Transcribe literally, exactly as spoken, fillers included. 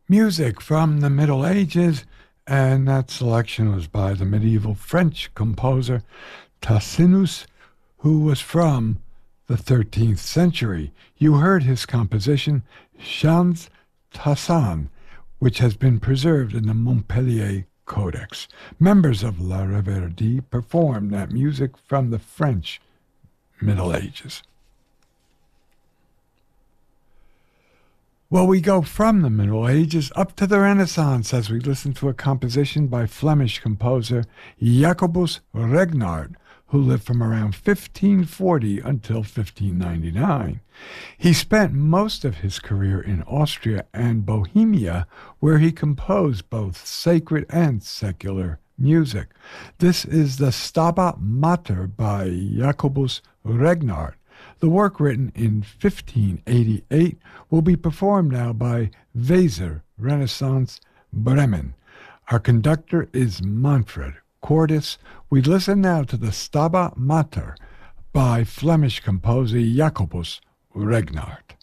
Music from the Middle Ages, and that selection was by the medieval French composer Tassinus, who was from the thirteenth century. You heard his composition, Chants Tassans, which has been preserved in the Montpellier Codex. Members of La Reverdie performed that music from the French Middle Ages. Well, we go from the Middle Ages up to the Renaissance as we listen to a composition by Flemish composer Jacobus Regnard, who lived from around fifteen forty until fifteen ninety-nine. He spent most of his career in Austria and Bohemia, where he composed both sacred and secular music. This is the Stabat Mater by Jacobus Regnard. The work, written in fifteen eighty-eight, will be performed now by Weser Renaissance Bremen. Our conductor is Manfred Cordis. We listen now to the Stabat Mater by Flemish composer Jacobus Regnard.